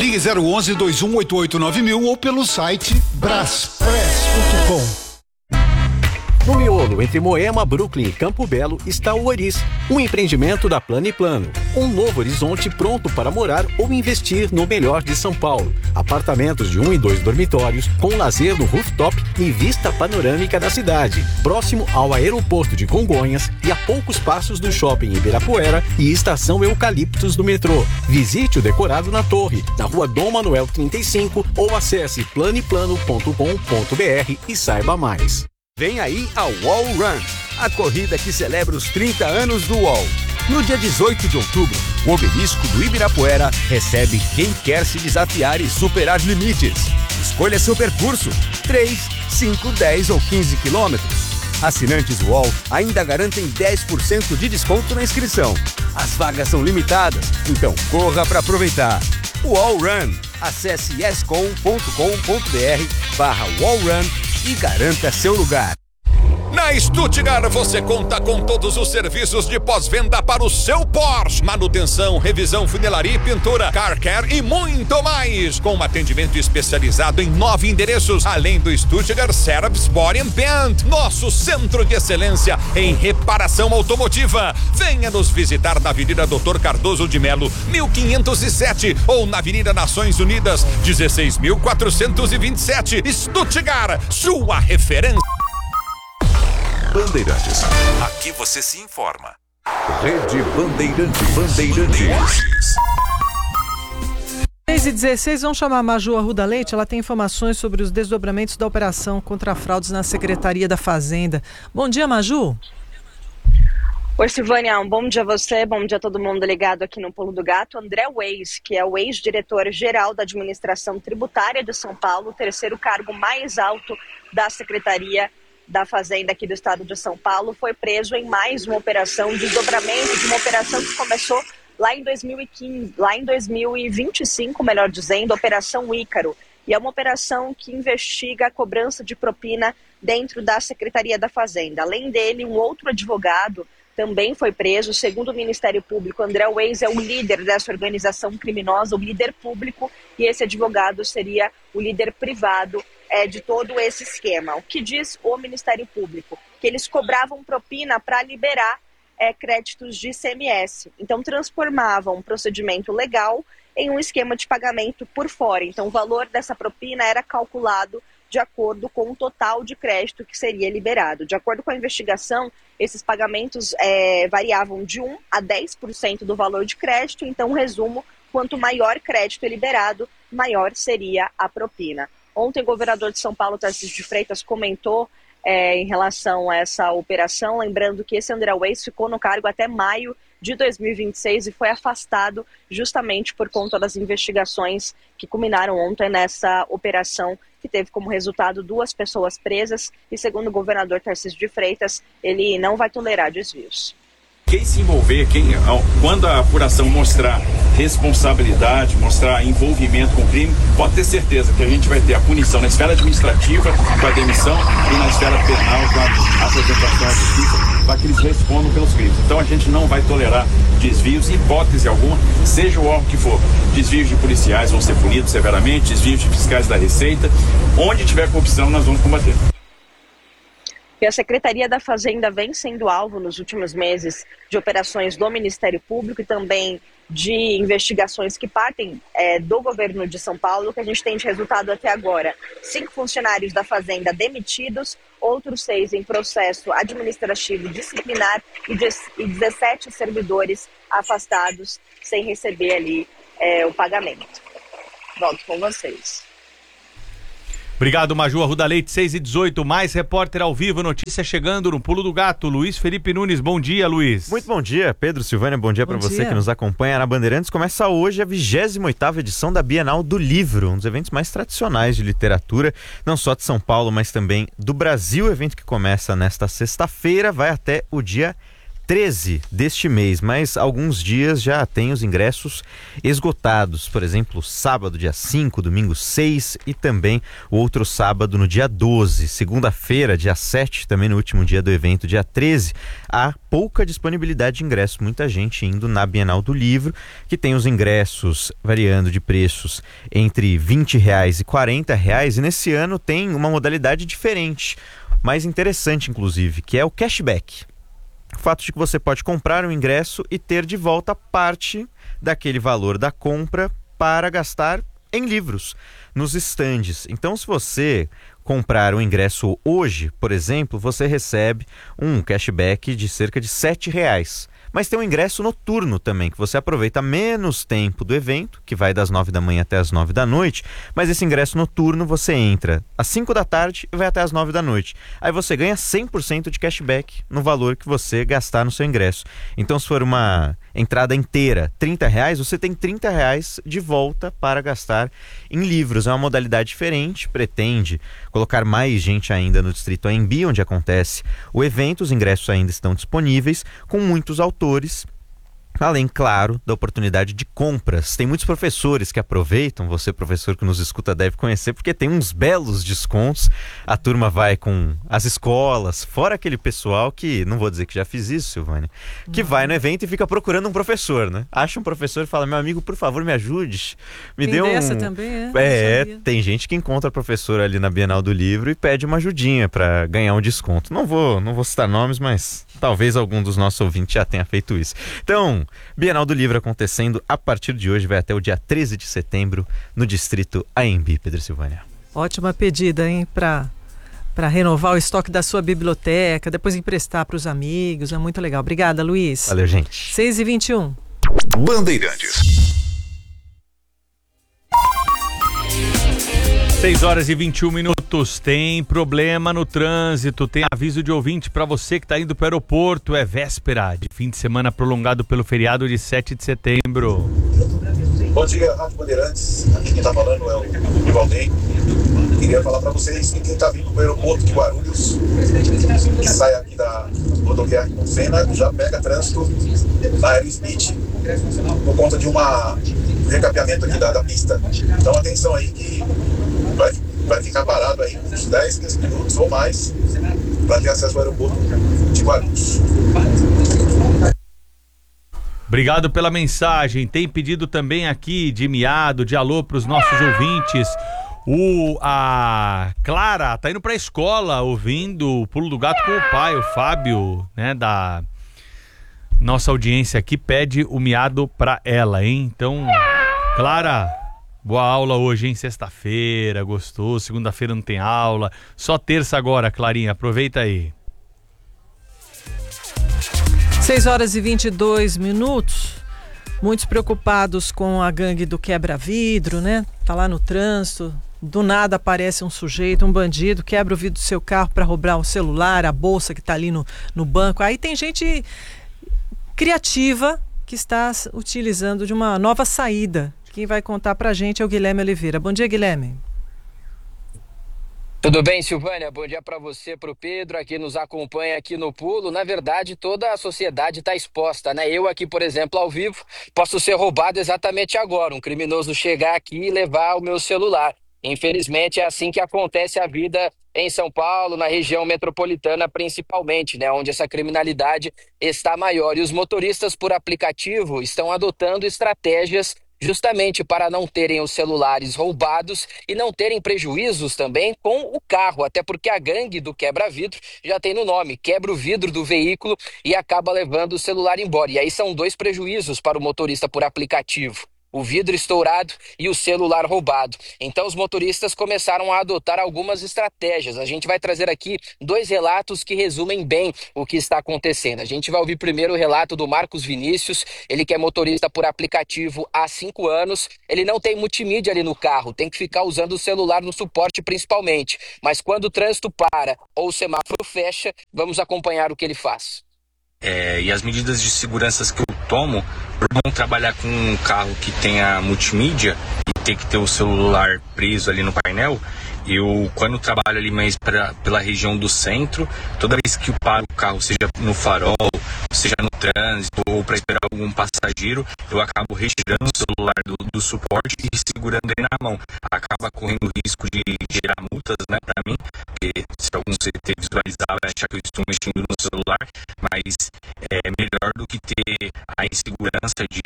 Ligue 011-2188-9000 ou pelo site braspress.com. No miolo, entre Moema, Brooklyn e Campo Belo, está o Oris, um empreendimento da Plano e Plano. Um novo horizonte pronto para morar ou investir no melhor de São Paulo. Apartamentos de 1 e 2 dormitórios, com lazer no rooftop e vista panorâmica da cidade. Próximo ao aeroporto de Congonhas e a poucos passos do shopping Ibirapuera e estação Eucaliptos do metrô. Visite o decorado na torre, na rua Dom Manuel 35 ou acesse planeplano.com.br e saiba mais. Vem aí a Wall Run, a corrida que celebra os 30 anos do UOL. No dia 18 de outubro, o Obelisco do Ibirapuera recebe quem quer se desafiar e superar limites. Escolha seu percurso, 3, 5, 10 ou 15 quilômetros. Assinantes UOL ainda garantem 10% de desconto na inscrição. As vagas são limitadas, então corra para aproveitar. UOL Run. Acesse yescom.com.br/wallrun e garanta seu lugar. Na Stuttgart você conta com todos os serviços de pós-venda para o seu Porsche. Manutenção, revisão, funilaria e pintura, car care e muito mais. Com um atendimento especializado em 9 endereços, além do Stuttgart Service Body and Paint, nosso centro de excelência em reparação automotiva. Venha nos visitar na Avenida Dr. Cardoso de Melo, 1507 ou na Avenida Nações Unidas, 16.427. Stuttgart, sua referência. Bandeirantes. Aqui você se informa. Rede Bandeirantes. 6h16, vamos chamar a Maju Arruda Leite. Ela tem informações sobre os desdobramentos da operação contra fraudes na Secretaria da Fazenda. Bom dia, Maju. Oi, Silvânia, um bom dia a você, bom dia a todo mundo ligado aqui no Pulo do Gato. André Weiss, que é o ex-diretor-geral da Administração Tributária de São Paulo, o terceiro cargo mais alto da Secretaria da Fazenda aqui do estado de São Paulo, foi preso em mais uma operação de desdobramento, de uma operação que começou lá em 2025, melhor dizendo, Operação Ícaro. E é uma operação que investiga a cobrança de propina dentro da Secretaria da Fazenda. Além dele, um outro advogado também foi preso. Segundo o Ministério Público, André Weiss é o líder dessa organização criminosa, o líder público, e esse advogado seria o líder privado de todo esse esquema. O que diz o Ministério Público? Que eles cobravam propina para liberar créditos de ICMS. Então, transformavam um procedimento legal em um esquema de pagamento por fora. Então, o valor dessa propina era calculado de acordo com o total de crédito que seria liberado. De acordo com a investigação, esses pagamentos variavam de 1 a 10% do valor de crédito. Então, resumo, quanto maior crédito liberado, maior seria a propina. Ontem, o governador de São Paulo, Tarcísio de Freitas, comentou em relação a essa operação, lembrando que esse André Weiss ficou no cargo até maio de 2026 e foi afastado justamente por conta das investigações que culminaram ontem nessa operação, que teve como resultado 2 pessoas presas e, segundo o governador Tarcísio de Freitas, ele não vai tolerar desvios. Quem se envolver, quando a apuração mostrar responsabilidade, mostrar envolvimento com o crime, pode ter certeza que a gente vai ter a punição na esfera administrativa, com a demissão, e na esfera penal, com a apresentação à justiça, para que eles respondam pelos crimes. Então a gente não vai tolerar desvios, hipótese alguma, seja o órgão que for. Desvios de policiais vão ser punidos severamente, desvios de fiscais da Receita. Onde tiver corrupção, nós vamos combater. E a Secretaria da Fazenda vem sendo alvo nos últimos meses de operações do Ministério Público e também de investigações que partem do governo de São Paulo, que a gente tem de resultado até agora. 5 funcionários da Fazenda demitidos, outros 6 em processo administrativo disciplinar e 17 servidores afastados sem receber ali o pagamento. Volto com vocês. Obrigado, Maju Arruda Leite, 6h18, mais repórter ao vivo, notícia chegando no Pulo do Gato, Luiz Felipe Nunes, bom dia, Luiz. Muito bom dia, Pedro, Silvânia, bom dia para você que nos acompanha na Bandeirantes. Começa hoje a 28ª edição da Bienal do Livro, um dos eventos mais tradicionais de literatura, não só de São Paulo, mas também do Brasil. O evento que começa nesta sexta-feira vai até o dia 13 deste mês, mas alguns dias já tem os ingressos esgotados. Por exemplo, sábado, dia 5, domingo 6 e também o outro sábado no dia 12. Segunda-feira, dia 7, também no último dia do evento, dia 13, há pouca disponibilidade de ingressos. Muita gente indo na Bienal do Livro, que tem os ingressos variando de preços entre R$20 e R$40, e nesse ano tem uma modalidade diferente, mais interessante inclusive, que é o cashback. O fato de que você pode comprar um ingresso e ter de volta parte daquele valor da compra para gastar em livros, nos estandes. Então, se você comprar um ingresso hoje, por exemplo, você recebe um cashback de cerca de R$7. Mas tem um ingresso noturno também, que você aproveita menos tempo do evento, que vai das 9 da manhã até as 9 da noite, mas esse ingresso noturno você entra às 5 da tarde e vai até as 9 da noite. Aí você ganha 100% de cashback no valor que você gastar no seu ingresso. Então, se for uma entrada inteira, R$30, você tem R$30 de volta para gastar em livros. É uma modalidade diferente, pretende colocar mais gente ainda no distrito AMB, onde acontece o evento. Os ingressos ainda estão disponíveis, com muitos autores, além, claro, da oportunidade de compras. Tem muitos professores que aproveitam, você professor que nos escuta deve conhecer, porque tem uns belos descontos. A turma vai com as escolas, fora aquele pessoal que, não vou dizer que já fiz isso, Silvânia, que vai no evento e fica procurando um professor, né? Acha um professor e fala, meu amigo, por favor, me ajude. Me dê essa também, tem gente que encontra professor ali na Bienal do Livro e pede uma ajudinha para ganhar um desconto. Não vou citar nomes, mas talvez algum dos nossos ouvintes já tenha feito isso. Então, Bienal do Livro acontecendo a partir de hoje, vai até o dia 13 de setembro no distrito AMB, Pedro Silvânia. Ótima pedida, hein, para renovar o estoque da sua biblioteca, depois emprestar para os amigos, é muito legal. Obrigada, Luiz. Valeu, gente. 6h21. Bandeirantes. 6h21. Tem problema no trânsito, tem aviso de ouvinte para você que está indo para o aeroporto. É véspera de fim de semana prolongado pelo feriado de 7 de setembro. Bom dia, Rádio Bandeirantes. Aqui quem está falando é o Ivaldem. Queria falar para vocês que quem está vindo para o aeroporto de Guarulhos, que sai aqui da rodoviária de Sena, já pega trânsito na Aerosmith por conta de um recapeamento aqui da pista. Então atenção aí que vai ficar parado aí uns 10, 15 minutos ou mais para ter acesso ao aeroporto de Guarulhos. Obrigado pela mensagem. Tem pedido também aqui de miado, de alô para os nossos ouvintes. A Clara tá indo para a escola ouvindo o Pulo do Gato com o pai, o Fábio, né, da nossa audiência aqui, pede o miado para ela, hein? Então, Clara, boa aula hoje, hein? Sexta-feira, gostou? Segunda-feira não tem aula. Só terça agora, Clarinha. Aproveita aí. 6h22. Muitos preocupados com a gangue do quebra-vidro, né? Tá lá no trânsito. Do nada aparece um sujeito, um bandido, quebra o vidro do seu carro para roubar o celular, a bolsa que tá ali no banco. Aí tem gente criativa que está utilizando de uma nova saída. Quem vai contar pra gente é o Guilherme Oliveira. Bom dia, Guilherme. Tudo bem, Silvânia? Bom dia para você, para o Pedro, aqui nos acompanha aqui no Pulo. Na verdade, toda a sociedade está exposta, né? Eu aqui, por exemplo, ao vivo, posso ser roubado exatamente agora. Um criminoso chegar aqui e levar o meu celular. Infelizmente, é assim que acontece a vida em São Paulo, na região metropolitana principalmente, né? Onde essa criminalidade está maior. E os motoristas por aplicativo estão adotando estratégias justamente para não terem os celulares roubados e não terem prejuízos também com o carro, até porque a gangue do quebra-vidro já tem no nome, quebra o vidro do veículo e acaba levando o celular embora. E aí são dois prejuízos para o motorista por aplicativo: o vidro estourado e o celular roubado. Então os motoristas começaram a adotar algumas estratégias. A gente vai trazer aqui dois relatos que resumem bem o que está acontecendo. A gente vai ouvir primeiro o relato do Marcos Vinícius, ele que é motorista por aplicativo há 5 anos. Ele não tem multimídia ali no carro, tem que ficar usando o celular no suporte principalmente. Mas quando o trânsito para ou o semáforo fecha, vamos acompanhar o que ele faz. E as medidas de segurança que eu tomo, por não trabalhar com um carro que tenha multimídia e ter que ter o celular preso ali no painel, Eu, quando trabalho ali mais pela região do centro, toda vez que eu paro o carro, seja no farol, seja no trânsito ou para esperar algum passageiro, eu acabo retirando o celular do suporte e segurando ele na mão. Acaba correndo risco de gerar multas, né, para mim, porque se algum CT visualizar vai achar que eu estou mexendo no celular, mas é melhor do que ter a insegurança de